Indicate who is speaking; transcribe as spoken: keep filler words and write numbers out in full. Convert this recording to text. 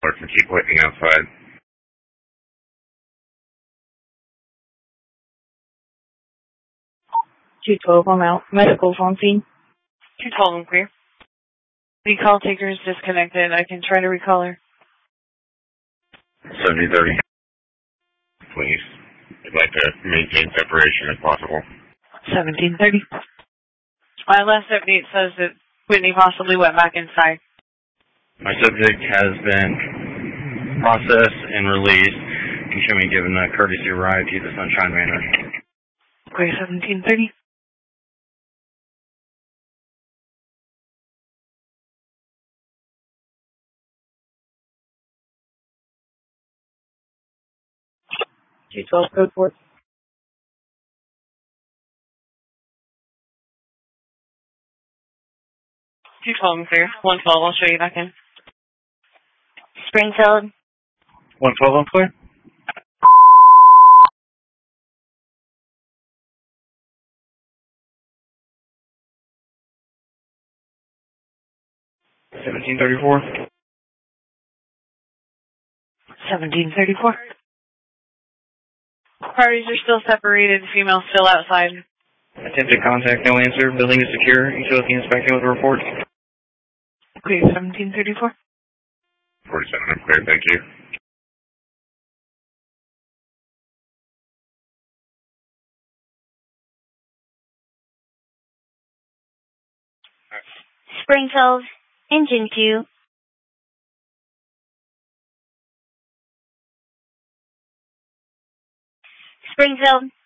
Speaker 1: Or to keep waiting outside.
Speaker 2: two twelve, I'm out. Medical's on scene.
Speaker 3: two twelve, I'm clear. The call taker is disconnected. I can try to recall her.
Speaker 1: seventy thirty. Please. I'd like to maintain separation if possible.
Speaker 3: seventeen thirty. My last update says that Whitney possibly went back inside.
Speaker 1: My subject has been processed and released. You should be given a courtesy ride to the Sunshine Manor.
Speaker 3: Okay, seventeen thirty.
Speaker 2: two twelve, code four.
Speaker 3: two twelve, I'm clear. one twelve, I'll show you back in.
Speaker 4: Springfield.
Speaker 1: one twelve, I'm clear. seventeen thirty-four.
Speaker 3: seventeen thirty-four. Parties are still separated. Female still outside.
Speaker 1: Attempted contact, no answer. Building is secure. Utility inspecting with a report.
Speaker 3: Okay, seventeen thirty-four.
Speaker 1: forty-seven, I'm clear. Thank you.
Speaker 4: Springfield. Engine two. Springfield.